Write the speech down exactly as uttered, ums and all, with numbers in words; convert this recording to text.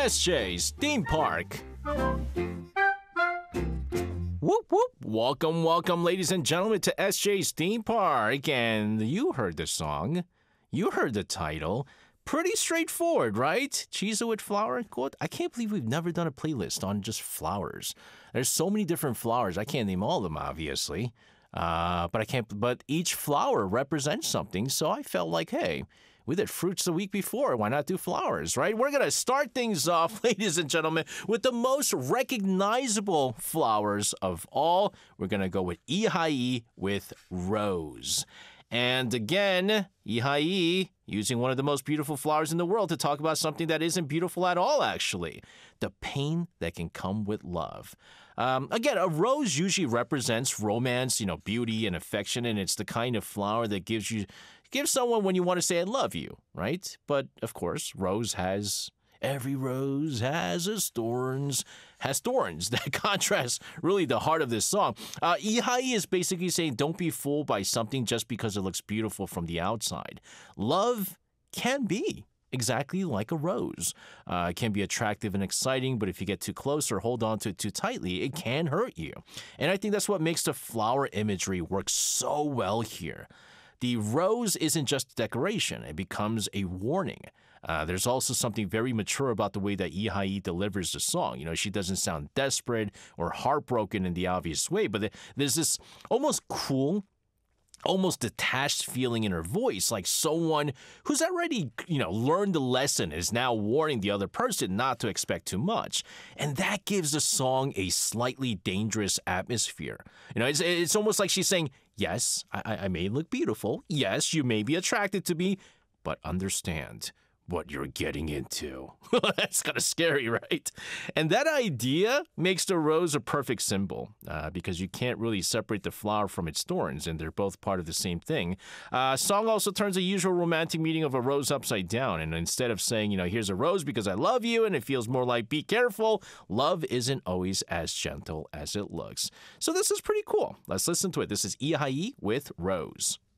S J's Theme Park. Whoop, whoop. Welcome, welcome, ladies and gentlemen, to S J's Theme Park. And you heard the song. You heard the title. Pretty straightforward, right? Cheese with flower. Good. I can't believe we've never done a playlist on just flowers. There's so many different flowers. I can't name all of them, obviously. Uh, but I can't. But each flower represents something. So I felt like, hey, we did fruits the week before. Why not do flowers, right? We're going to start things off, ladies and gentlemen, with the most recognizable flowers of all. We're going to go with Ihaii with rose. And again, Ihaii, using one of the most beautiful flowers in the world to talk about something that isn't beautiful at all, actually. The pain that can come with love. Um, again, a rose usually represents romance, you know, beauty and affection, and it's the kind of flower that gives you, gives someone when you want to say I love you, right? But, of course, rose has... Every rose has its thorns, has thorns. That contrasts really the heart of this song. Uh, Ihaii is basically saying don't be fooled by something just because it looks beautiful from the outside. Love can be exactly like a rose. Uh, it can be attractive and exciting, but if you get too close or hold on to it too tightly, it can hurt you. And I think that's what makes the flower imagery work so well here. The rose isn't just decoration. It becomes a warning. Uh, there's also something very mature about the way that Ihaii delivers the song. You know, she doesn't sound desperate or heartbroken in the obvious way, but there's this almost cool, almost detached feeling in her voice, like someone who's already, you know, learned the lesson is now warning the other person not to expect too much. And that gives the song a slightly dangerous atmosphere. You know, it's, it's almost like she's saying, yes, I, I may look beautiful. Yes, you may be attracted to me, but understand what you're getting into. That's kind of scary, right? And that idea makes the rose a perfect symbol uh, because you can't really separate the flower from its thorns, and they're both part of the same thing. Uh, song also turns the usual romantic meaning of a rose upside down, and instead of saying, you know, here's a rose because I love you, and it feels more like be careful, love isn't always as gentle as it looks. So this is pretty cool. Let's listen to it. This is Ihaii with Rose.